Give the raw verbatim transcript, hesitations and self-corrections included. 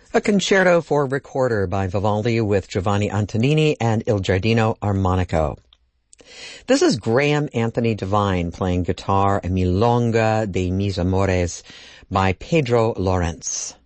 A concerto for recorder by Vivaldi with Giovanni Antonini and Il Giardino Armonico. This is Graham Anthony Devine playing guitar and Milonga de Mis Amores by Pedro Lawrence.